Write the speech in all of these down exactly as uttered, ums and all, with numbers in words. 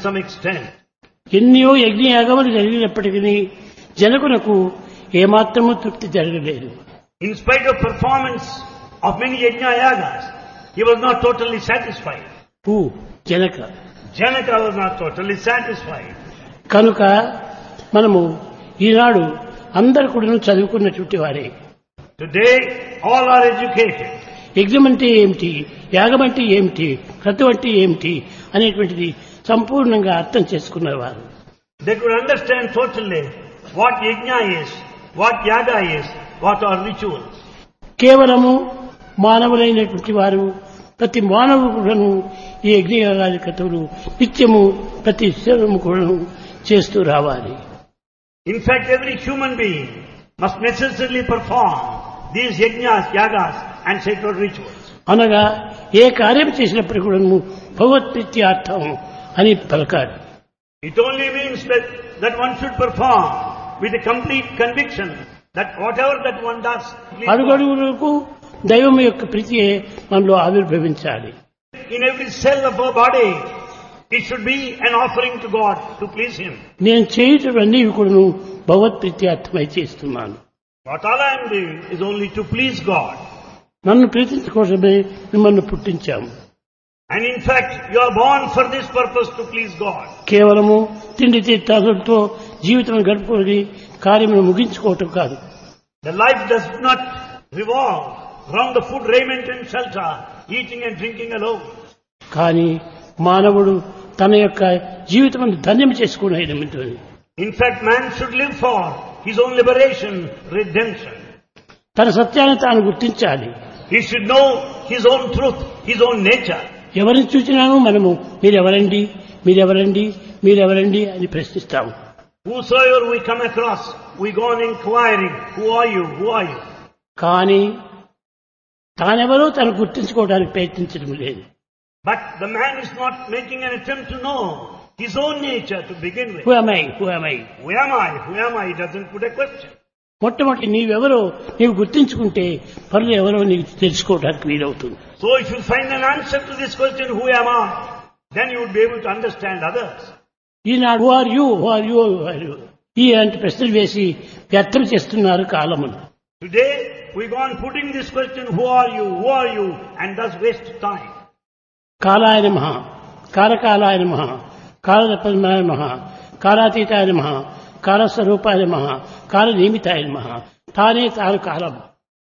some extent. ఎన్నో యజ్ఞయాగములు జరిగినప్పటికీ జనకునకు ఏమాత్రము తృప్తి జరగలేదు. In spite of performance of many yajna yagas, he was not totally satisfied. Who Janaka. Janaka was not totally satisfied. కనుక మనము ఈనాడు అందరు కూడా చదువుకున్నటువంటి వారే. Today, all are educated. యజ్ఞం అంటే ఏమిటి, యాగం అంటే ఏమిటి, క్రతువు అంటే ఏమిటి అనేటువంటిది సంపూర్ణంగా అర్థం చేసుకున్నవారు. They could understand totally what yajna is, what yaga is, what are rituals. కేవలము మానవులైనటువంటి వారు ప్రతి మానవుడు కూడాను ఈ యజ్ఞయాగాది క్రతువులు నిత్యము ప్రతి శరీరము కూడాను చేస్తూ రావాలి. In fact, every human being must necessarily perform these yajnas, yagas and sacred rituals. అనగా ఏ కార్యం చేసినప్పుడు కూడాను భగవత్ప్రీత్యార్థం అని పలకాలి. It only means that, that one should perform with a complete conviction that whatever that one does, please God. అడుగడుగులకు దైవం యొక్క ప్రీతియే మనలో ఆవిర్భవించాలి. In every cell of our body, it should be an offering to God to please Him. నేను చేయటవన్నీ కూడాను భగవత్ప్రీత్యార్థమై చేస్తున్నాను. What all I am doing is only to please God. నన్ను ప్రీతించుకోవడమే మిమ్మల్ని పుట్టించాము. And in fact, you are born for this purpose, to please God. కేవలము తిండి తీర్థాలతో జీవితం గడుపుకొని కార్యమును ముగించుకోవటం కాదు. The life does not revolve around the food, raiment and shelter, eating and drinking alone. కానీ మానవుడు తన యొక్క జీవితం ధన్యం చేసుకునేది. In fact, man should live for his own liberation, redemption. తన సత్యాన్ని తాను గుర్తించాలి. He should know his own truth, his own nature. ఎవరిని చూసినాను మనము మీరెవరండి, మీరెవరండి, మీరెవరండి అని ప్రశ్నిస్తాము. Whosoever we come across, we go on inquiring, who are you, who are you? కానీ తానెవరో తను గుర్తించుకోవడానికి ప్రయత్నించడం లేదు. But the man is not making an attempt to know his own nature to begin with. Who am I? Who am I? Who am I? Who am I? He doesn't put a question. మొట్టమొదటి నీవెవరో నీవు గుర్తించుకుంటే పనులు ఎవరో నీకు తెలుసుకోవడానికి వీలవుతుంది. So if you find an answer to this question, who am I? Then you would be able to understand others. Eenadu who are you, who are you, who are you ఈ అంటే ప్రశ్నలు వేసి వ్యర్థం చేస్తున్నారు కాలమును. Today we go on putting this question, who are you, who are you, and thus waste time. కాలాయ నమః, కాలకాలాయ నమః, కాలపద్మాయ నమః, కాలాతీతాయ నమః, కాలస్వరూపాయ నమః, కాలనియమితాయ నమః. తానే తాను కాలం.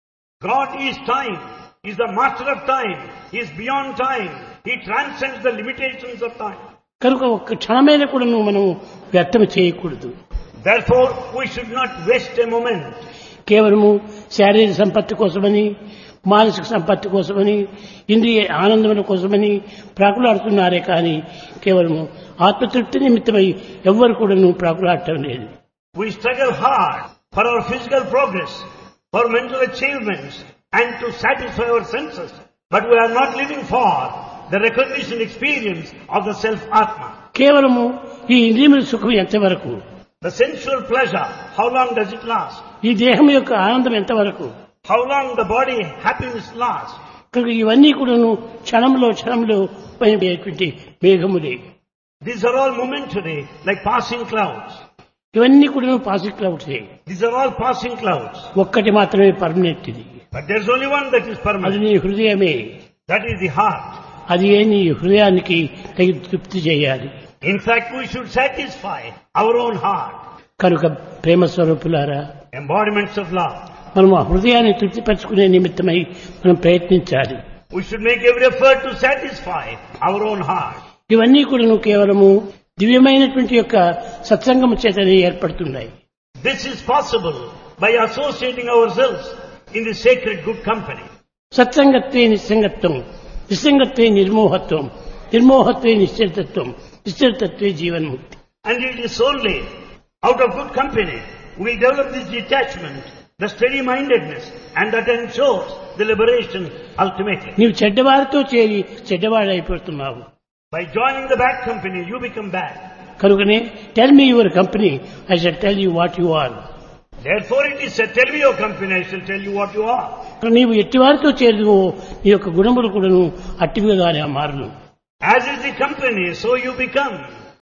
God is time. He is the master of time. He is beyond time. He transcends the limitations of time. కనుక ఒక్క క్షణమైన కూడా నువ్వు మనం వ్యర్థం చేయకూడదు. Therefore, we should not waste a moment. కేవలము శారీరక సంపత్తి కోసమని, మానసిక సంపత్తి కోసమని, ఇంద్రియ ఆనందముల కోసమని ప్రాకులాడుతున్నారే కానీ కేవలము ఆత్మతృప్తి నిమిత్తమై ఎవ్వరు కూడా నువ్వు ప్రాకులాడటం లేదు. We struggle hard for our physical progress, for mental achievements, and to satisfy our senses. But we are not living for the recognition experience of the self-atma. కేవలము ఈ ఇంద్రియముల సుఖం ఎంతవరకు, The sensual pleasure, how long does it last? ఈ దేహం యొక్క ఆనందం ఎంతవరకు, How long the body happiness lasts? కనుక ఇవన్నీ కూడాను క్షణంలో క్షణంలో పోయేటువంటి మేఘములే. These are all momentary, like passing clouds. ఇవన్నీ కూడాను పాసిక్ క్లౌడ్సే. These are all passing clouds. ఒక్కటి మాత్రమే పర్మనెంట్ ఇది. But there's only one that is అది permanent. నీ హృదయమే. That is the heart. అది ఏ నీ హృదయానికి తగి తృప్తి చేయాలి. In fact, we should satisfy our own heart. కనుక ప్రేమ స్వరూపులారా, Embodiments of love. మనం ఆ హృదయాన్ని తృప్తిపరచుకునే నిమిత్తమై మనం ప్రయత్నించాలి. We should make every effort to satisfy our own heart. ఇవన్నీ కూడా కేవలము దివ్యమైనటువంటి యొక్క సత్సంగము చేతనే ఏర్పడుతున్నాయి. This is possible by associating ourselves in the sacred good company. సత్సంగత్వే నిస్సంగత్వం, నిస్సంగత్వే నిర్మోహత్వం, నిర్మోహత్వే నిశ్చలతత్వం, నిశ్చలతత్వే జీవన్ముక్తి. And it is only out of good company we develop this detachment, the steady-mindedness, and that ensures the liberation ultimately. నీవు చెడ్డవారితో చేరి చెడ్డవాడైపోతున్నావు. By joining the bad company, you become bad. కనుకనే tell me your company, I shall tell you what you are. Therefore it is said, tell me your company, I shall tell you what you are. నీవు ఎట్టివారితో చేరువో నీ యొక్క గుణములు కూడాను అట్టివిగానే మారును. As is the company, so you become.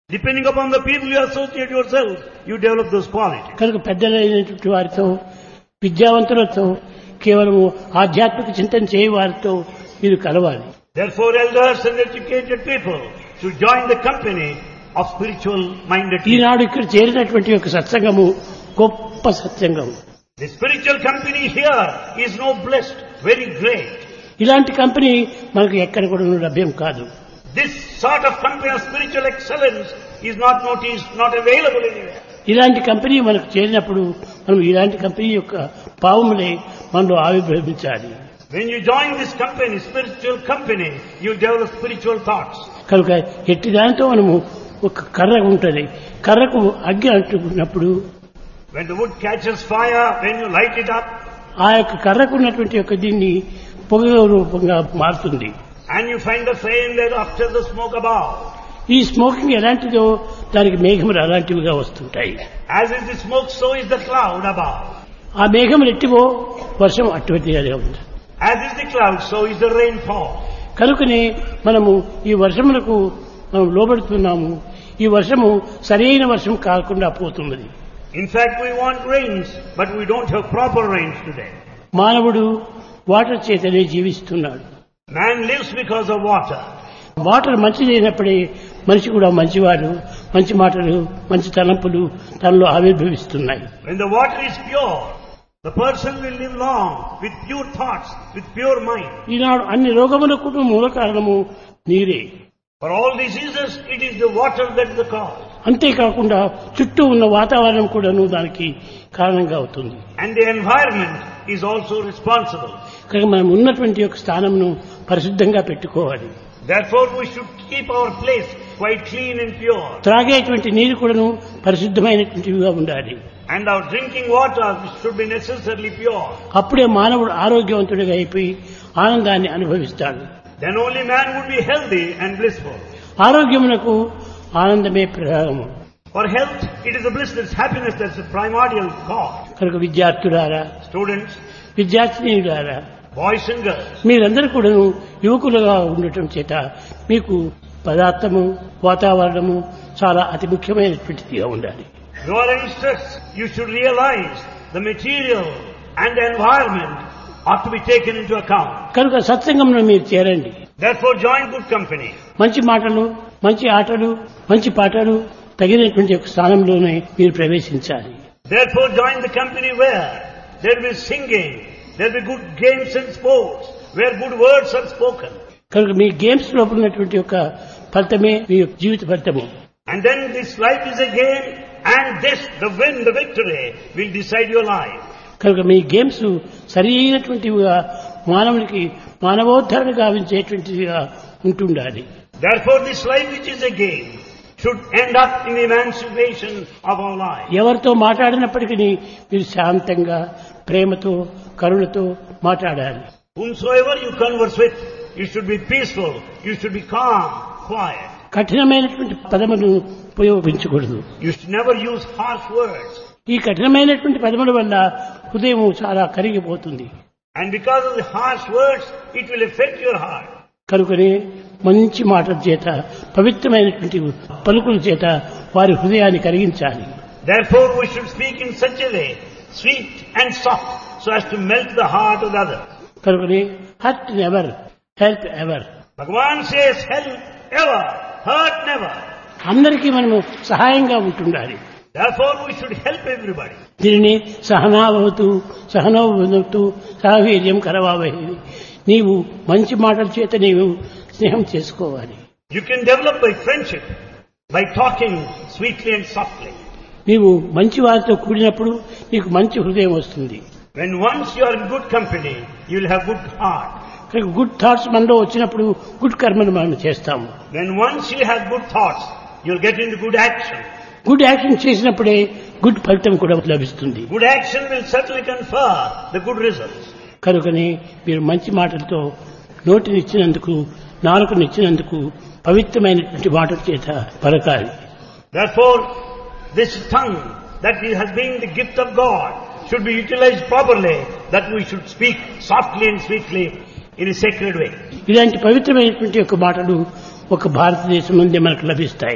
Depending upon the people you associate yourself, you develop those qualities. కనుక పెద్దలైనటువంటి వారితో విద్యావంతులతో కేవలం ఆధ్యాత్మిక చింతన చేయ వారితో మీరు కలవాలి. Therefore, elders and educated people should join the company of spiritual minded people. ఈనాడు ఇక్కడ చేరినటువంటి ఒక సత్సంగము గొప్ప సత్సంగం. The spiritual company here is no blessed, very great. ఇలాంటి కంపెనీ మనకు ఎక్కడ కూడా లభ్యం కాదు. This sort of company of spiritual excellence is not noticed, not available anywhere. ఇలాంటి కంపెనీ మనకు చేరినప్పుడు మనం ఇలాంటి కంపెనీ యొక్క పావములే మనలో ఆవిర్భవించాలి. When you join this company, spiritual company, you develop spiritual thoughts. కనుక ఎట్టి దానితో మనము ఒక కర్ర ఉంటుంది. కర్రకు అగ్గి అంటుకున్నప్పుడు When the wood catches fire, when you light it up, ఆ యొక్క కర్రకు ఉన్నటువంటి యొక్క దీన్ని పొగ రూపంగా మారుతుంది. and you find the flame there after the smoke above. ఈ స్మోకింగ్ ఎలాంటిదో దానికి మేఘములు అలాంటివిగా వస్తుంటాయి. As is the smoke, so is the cloud above. ఆ మేఘములు ఎట్టివో వర్షం అటువంటిగా ఉంది. As is the cloud, so is the rainfall. కనుకనే మనము ఈ వర్షములకు మనం లోబడుతున్నాము. ఈ వర్షము సరైన వర్షం కాకుండా పోతున్నది. In fact, we want rains, but we don't have proper rains today. మానవుడు వాటర్ చేతనే జీవిస్తున్నాడు. Man lives because of water. Water మంచిదైనప్పుడే మనిషి కూడా మంచివాడు, మంచి మాటలు, మంచి తలంపులు తనలో ఆవిర్భవిస్తున్నాయి. When the water is pure, the person will live long with pure thoughts, with pure mind. ఈనాడు అన్ని రోగములకు మూల కారణము నీరే. For all diseases, it is the water that is the cause. అంతేకాకుండా చుట్టూ ఉన్న వాతావరణం కూడాను దానికి కారణంగా అవుతుంది. And the environment is also responsible. కనుక మనం ఉన్నటువంటి యొక్క స్థానంను పరిశుద్ధంగా పెట్టుకోవాలి. Therefore, we should keep our place quite clean and pure. త్రాగేటువంటి నీరు కూడాను పరిశుద్ధమైనటువంటివిగా ఉండాలి. And our drinking water should be necessarily pure. అప్పుడే మానవుడు ఆరోగ్యవంతుడిగా అయిపోయి ఆనందాన్ని అనుభవిస్తాడు. Then only man would be healthy and blissful. ఆరోగ్యమునకు ఆనందమే ప్రధానము. For health, it is the bliss, that's happiness, that's the primordial cause. కనుక విద్యార్థులారా, Students, విద్యార్థినీయులారా, boys and girls, మీరందరూ కూడాను యువకులుగా ఉండటం చేత మీకు పదార్థము, వాతావరణము చాలా అతి ముఖ్యమైనటువంటిదిగా ఉండాలి. you are youngsters, you should realize the material and the environment ought to be taken into account. కనుక సత్సంగంలో మీరు చేరండి. Therefore, join good company. మంచి మాటలు, మంచి ఆటలు, మంచి పాటలు తగినటువంటి ఒక స్థానంలోనే మీరు ప్రవేశించాలి. Therefore, join the company where there will be singing, there will be good games and sports, where good words are spoken. కనుక మీ గేమ్స్ లోపల ఉన్నటువంటి ఒక ఫలితమే మీ యొక్క జీవిత ఫలితము. And then this life is a game, and this, the win, the victory, will decide your life. కనుక మీ games సరి అయినటువంటివిగా మానవునికి మానవోద్ధరణ గావించేటువంటిదిగా ఉంటుండాలి. Therefore, this life which is a game should end up in the emancipation of our life. ఎవరితో మాట్లాడినప్పటికీ మీరు శాంతంగా, ప్రేమతో, కరుణతో మాట్లాడాలి. Whomsoever you converse with, you should be peaceful, you should be calm, quiet. కఠినమైనటువంటి పదములు ఉపయోగించకూడదు. You should never use harsh words. ఈ కఠినమైనటువంటి పదముల వల్ల హృదయం చాలా కరిగిపోతుంది. And because of the harsh words, it will affect your heart. కనుకనే మంచి మాటల చేత, పవిత్రమైనటువంటి పలుకుల చేత వారి హృదయాన్ని కరిగించాలి. Therefore, we should speak in such a way, sweet and soft, so as to melt the heart of the other. కనుకనే hurt never, help ever. Bhagavan says, help ever, hurt never. అందరికీ మనము సహాయంగా ఉంటుండాలి. Therefore, we should help everybody. దీనిని సహనావతు, సహనోవతు, సహవీర్యం కరవావహి. నీవు మంచి మాటల చేత నీవు స్నేహం చేసుకోవాలి. You can develop by friendship, by talking sweetly and softly. నీవు మంచి వారితో కూడినప్పుడు నీకు మంచి హృదయం వస్తుంది. When once you are in good company, you will have good heart. Good thoughts మనలో వచ్చినప్పుడు గుడ్ కర్మను మనం చేస్తాము. When once you have good thoughts, you will get into good action. Good action చేసినప్పుడే గుడ్ ఫలితం కూడా లభిస్తుంది. Good action will certainly confer the good results. కనుకని మీరు మంచి మాటలతో నోటినిచ్చినందుకు, నాలుకనిచ్చినందుకు పవిత్రమైనటువంటి మాటల చేత పలకాలి. Therefore, this tongue that has been the gift of God should be utilized properly, that we should speak softly and sweetly in a sacred way. ఇలాంటి పవిత్రమైనటువంటి యొక్క మాటలు ఒక భారతదేశం నుండి మనకు లభిస్తాయి.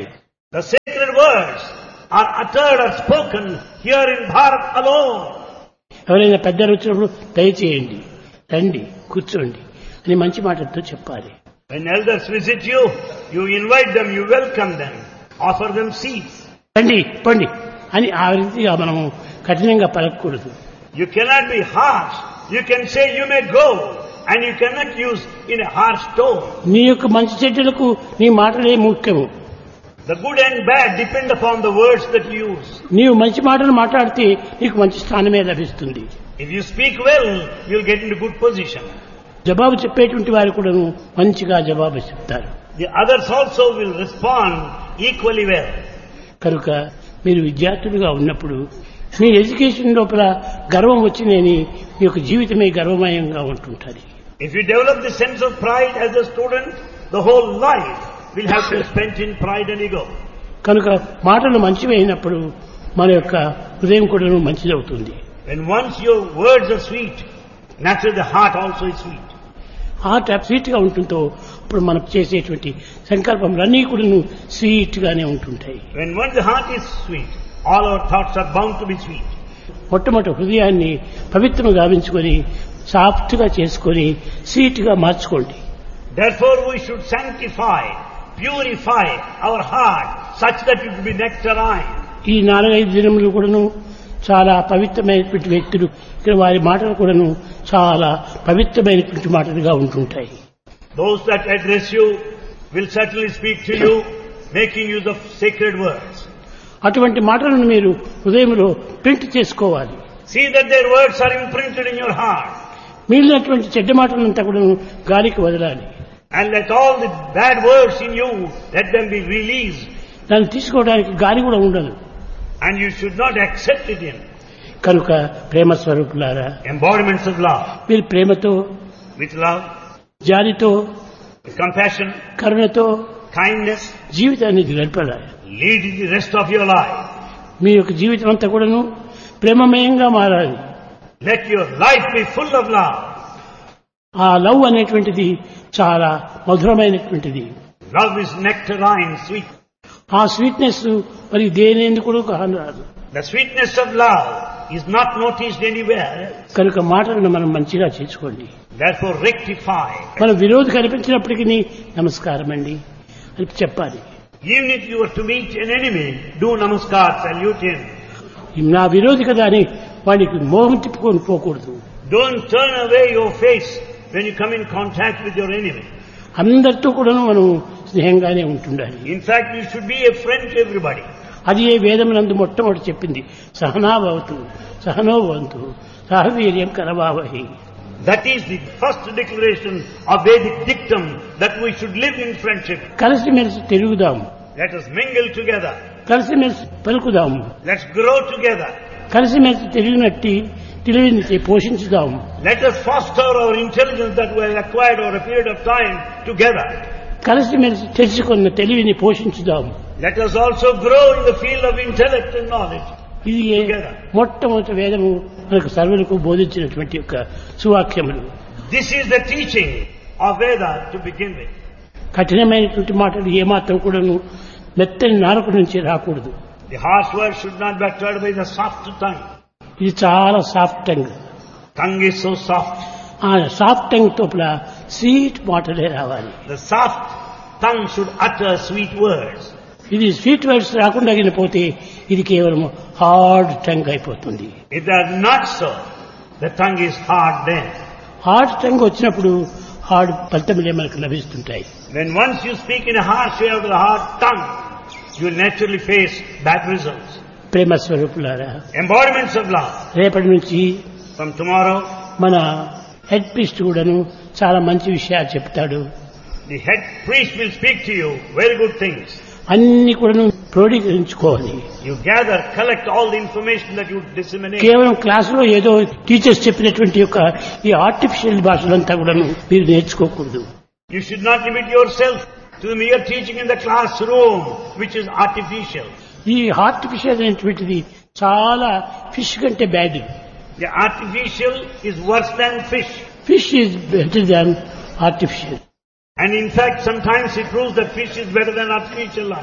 The sacred words are uttered or spoken here in Bharat alone. ఎవరైనా పెద్దలు వచ్చినప్పుడు దయచేయండి, రండి, కూర్చోండి అని మంచి మాటలతో చెప్పాలి. When elders visit you, you invite them, you welcome them, offer them seats. రండి, పండి అని ఆ రీతిగా మనము కఠినంగా పలకకూడదు. You cannot be harsh. You can say you may go, and you cannot use in a harsh tone. నీ యొక్క మంచి చెడ్డలకు నీ మాటలే ముఖ్యము. The good and bad depend upon the words that you use. నీవు మంచి మాటలు మాట్లాడితే నీకు మంచి స్థానమే లభిస్తుంది. If you speak well, you'll get into good position. జవాబు చెప్పేటువంటి వారు కూడా మంచిగా జవాబు చెప్తారు. The others also will respond equally well. కనుక మీరు విద్యార్థులుగా ఉన్నప్పుడు మీ ఎడ్యుకేషన్ లోపల గర్వం వచ్చిందని మీ యొక్క జీవితమే గర్వమయంగా ఉంటుంటుంది. If you develop the sense of pride as a student, the whole life will have to be spent in pride and ego. కనుక మాటలు మంచివి అయినప్పుడు మన యొక్క హృదయం కూడా మంచిదవుతుంది. When once your words are sweet, naturally the heart also is sweet. Heart sweet గా ఉంటుందో అప్పుడు మనం చేసేటువంటి సంకల్పములన్నీ కూడా స్వీట్ గానే ఉంటుంటాయి. When once the heart is sweet, all our thoughts are bound to be sweet. మొట్టమొదటి హృదయాన్ని పవిత్రంగా గావించుకొని సాఫ్ట్ గా చేసుకొని స్వీట్ గా మార్చుకోండి. Therefore we should sanctify, purify our heart such that it will be nectarine. ఈ నాలుగైదు దినములు కూడాను చాలా పవిత్రమైనటువంటి వ్యక్తులు ఇక్కడ వారి మాటలు కూడాను చాలా పవిత్రమైనటువంటి మాటలుగా ఉంటుంటాయి. Those that address you will certainly speak to you making use of sacred words. అటువంటి మాటలను మీరు హృదయంలో ప్రింట్ చేసుకోవాలి. See that their words are imprinted in your heart. మిగిలినటువంటి చెడ్డ మాటలంతా కూడా గాలికి వదలాలి. And let all the bad words in you, let them be released. దాన్ని తీసుకోవడానికి గాలి కూడా ఉండదు. And you should not accept it in. కనుక ప్రేమ స్వరూపులారా, Embodiments of love. మీరు ప్రేమతో, With love, జాలితో, with compassion, కరుణతో kindness, జీవితాన్ని గడపాలి. lead the rest of your life. మీ యొక్క జీవితం అంతా కూడాను ప్రేమమయంగా మారాలి. Let your life be full of love. ఆ లవ్ అనేటువంటిది చాలా మధురమైనటువంటిది. Love is nectarine, sweet. ఆ స్వీట్నెస్ మరి దేనేందుకు కూడా కానరాదు. The sweetness of love is not noticed anywhere. కనుక మాటలను మనం మంచిగా చేసుకోండి. Therefore rectify. మన విరోధి కనిపించినప్పటికీ నమస్కారం అండి అని చెప్పాలి. Even if you were to meet an enemy, do namaskar, salute him. నా విరోధి కదా అని వాడికి మోహం తిప్పుకొని పోకూడదు. Don't turn away your face when you come in contact with your enemy. అందరితో కూడా మనం స్నేహంగానే ఉంటుండాలి. In fact, you should be a friend to everybody. అది ఏ వేదమునందు మొట్టమొదటి చెప్పింది, సహనాభవతు సహనోభవంతు సహవీర్యం కరవావహి. That is the first declaration of Vedic dictum that we should live in friendship. కలిసిమెలిసి తిరుగుదాం, Let us mingle together. కలిసిమెలిసి పలుకుదాము, Let's grow together. కలిసిమెలిసి తిరిగినట్టి తెలివిని పోషించుదాం. Let us foster our intelligence that we have acquired over a period of time together. కలిసిమెలిసి తెలుసుకున్న తెలివిని పోషించుదాం. Let us also grow in the field of intellect and knowledge. ఇది మొట్టమొదటి వేదము మనకు సర్వులకు బోధించినటువంటి యొక్క సువాక్యములు. This is the teaching of Veda to begin with. కఠినమైనటువంటి మాటలు ఏమాత్రం కూడాను మెత్తని నాలుక నుంచి రాకూడదు. The harsh words should not be uttered by the soft tongue. ఇది చాలా soft tongue. Tongue is so soft. ఆ సాఫ్ట్ టంగ్ తోపల స్వీట్ మాటలే రావాలి. The soft tongue should utter sweet words. ఇది స్వీట్ వర్డ్స్ రాకుండా పోతే ఇది కేవలం హార్డ్ టంగ్ అయిపోతుంది. If they are not so, the tongue is hard then. Hard tongue వచ్చినప్పుడు హార్డ్ ఫలితములే మనకు లభిస్తుంటాయి. When once you speak in a harsh way out of the hard tongue, you will naturally face bad results. ప్రేమ స్వరూపులారా, Embodiments of love. రేపటి నుంచి From tomorrow, మన head priest కూడాను చాలా మంచి విషయాలు చెప్తాడు. the head priest will speak to you very good things. అన్ని కూడాను క్రోడీకరించుకోవాలి. You gather, collect all the information that you disseminate. కేవలం క్లాసులో ఏదో టీచర్స్ చెప్పినటువంటి యొక్క ఈ ఆర్టిఫిషియల్ భాషలంతా కూడాను మీరు నేర్చుకోకూడదు. You should not limit yourself to the mere teaching in the classroom, which is artificial. ఈ ఆర్టిఫిషియల్ అనేటువంటిది చాలా ఫిష్ కంటే bad. The artificial is worse than fish. Fish is better than artificial. And in fact, sometimes it proves that fish is better than artificial life.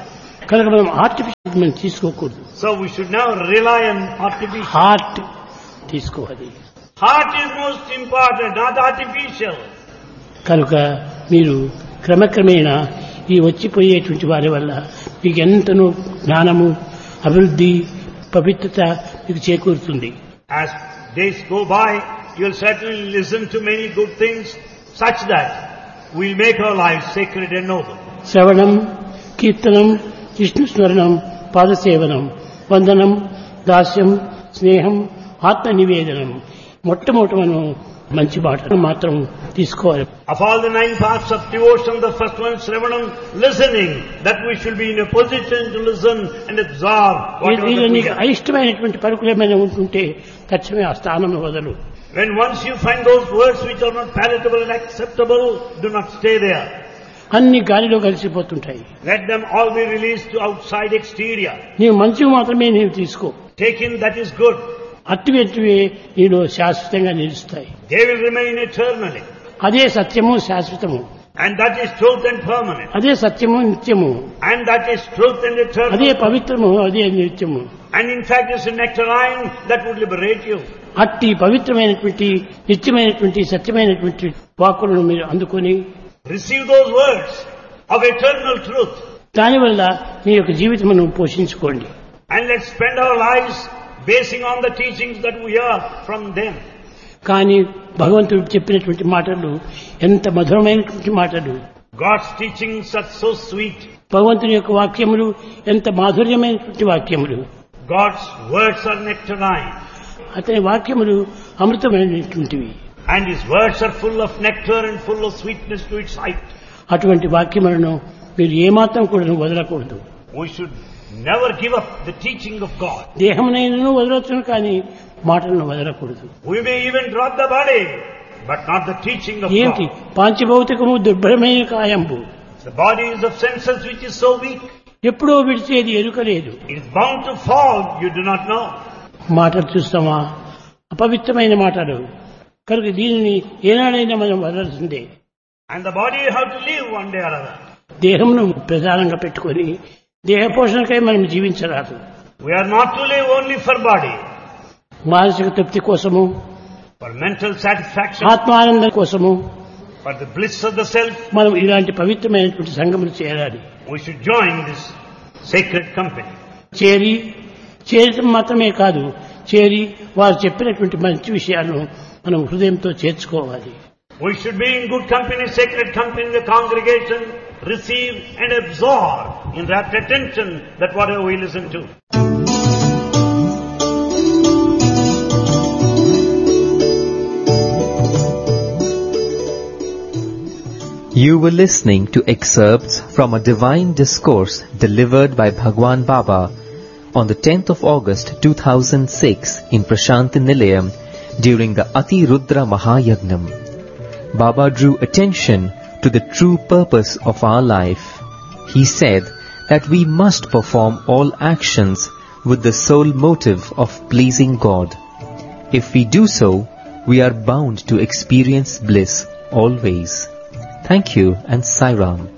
కనుక మనం artificial మనం తీసుకోకూడదు. So we should now rely on artificial. Heart తీసుకోవాలి. Heart is most important, not artificial. కనుక మీరు క్రమక్రమేణా ఈ వచ్చిపోయేటువంటి వారి వల్ల మీకు ఎంతనో జ్ఞానము, అభివృద్ధి, పవిత్రత మీకు చేకూరుతుంది. As days go by, you will certainly listen to many good things such that we will make our lives sacred and noble. శ్రవణం, కీర్తనం, విష్ణు స్మరణం, పాదసేవనం, వందనం, దాస్యం, స్నేహం, ఆత్మ నివేదనం. మొట్టమొదటి మనం మంచి మాటలు మాత్రం తీసుకోవాలి. Of all the nine paths of devotion, the first one is Shravanam, listening, that we should be in a position to listen and absorb whatever ఇది that we నీకు hear. అయిష్టమైనటువంటి పలుకులు ఏమైనా ఉంటుంటే తక్షణమే ఆ స్థానం వదలు. When once you find those words which are not palatable and acceptable, do not stay there. అన్ని గాలిలో కలిసిపోతుంటాయి. Let them all be released to outside exterior. నీవు మంచివి మాత్రమే నీవు తీసుకో. Take in that is good. అట్టివెట్టివే నీలో శాశ్వతంగా నిలుస్తాయి. They will remain eternally. అదే సత్యము, శాశ్వతము. And that is truth and permanent. అదే సత్యము, నిత్యము. And that is truth and eternal. అదే పవిత్రము, అదే నిత్యము. And in fact it's a nectarine that would liberate you. అట్టి పవిత్రమైనటువంటి, నిత్యమైనటువంటి, సత్యమైనటువంటి వాక్కులను మీరు అందుకొని Receive those words of eternal truth. దానివల్ల మీ యొక్క జీవితమును పోషించుకోండి. And let's spend our lives basing on the teachings that we hear from them. కానీ భగవంతుడు చెప్పినటువంటి మాటలు ఎంత మధురమైనటువంటి మాటలు. God's teachings are so sweet. భగవంతుని యొక్క వాక్యములు ఎంత మాధుర్యమైనటువంటి వాక్యములు. God's words are nectarine. అతని వాక్యములు అమృతమైనటువంటివి. And his words are full of nectar and full of sweetness to its height. అటువంటి వాక్యములను మీరు ఏమాత్రం కూడా వదలకూడదు. We should never give up the teaching of God. దేహమునైనను వదలొచ్చును కానీ మాటలను వదలకూడదు. We may even drop the body, but not the teaching of ఏంటి God. పాంచభౌతికము దుర్భరమైన కాయంబు. The body is of senses which is so weak. ఎప్పుడో విడిచేది ఎరుకలేదు. It is bound to fall, you do not know. మాటలు చూస్తామా అపవిత్రమైన మాటలు. కనుక దీనిని ఏనాడైనా మనం వదలాల్సిందే. And the body have to live one day or other. దేహమును ప్రధానంగా పెట్టుకొని దేహ పోషణకై మనం జీవించరాదు. We are not to live only for body, మానసిక తృప్తి కోసము, for mental satisfaction, ఆత్మానందం కోసము for the bliss of the self. మనం ఇలాంటి పవిత్రమైనటువంటి సంఘములు చేరాలి. We should join this sacred company. చేరి చేరటం మాత్రమే కాదు, చేరి వారు చెప్పినటువంటి మంచి విషయాలను మనం హృదయంతో చేర్చుకోవాలి. We should be in good company, sacred company, the congregation, receive and absorb in rapt attention that whatever we listen to. You were listening to excerpts from a divine discourse delivered by Bhagwan Baba on the tenth of August two thousand six in Prashanti Nilayam during the Ati Rudra Mahayagnam. Baba drew attention to the true purpose of our life. He said that we must perform all actions with the sole motive of pleasing God. If we do so, we are bound to experience bliss always. Thank you and Sai Ram.